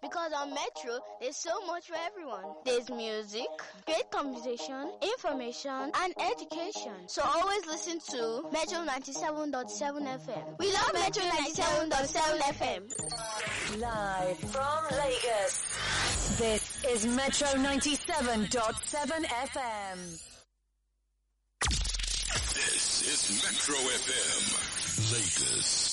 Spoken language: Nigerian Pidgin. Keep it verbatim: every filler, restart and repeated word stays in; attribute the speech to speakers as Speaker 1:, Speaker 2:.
Speaker 1: Because on Metro, there's so much for everyone. There's music, great conversation, information, and education. So always listen to Metro ninety-seven point seven F M. We love Metro ninety-seven point seven F M.
Speaker 2: Live from Lagos, this is Metro ninety-seven point seven F M.
Speaker 3: This is Metro F M, Lagos.